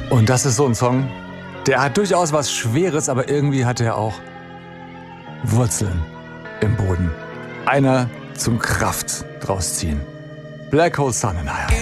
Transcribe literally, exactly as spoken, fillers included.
Und das ist so ein Song, der hat durchaus was Schweres, aber irgendwie hat er auch Wurzeln im Boden. Einer zum Kraft draus ziehen. Black Hole Sun in Higher.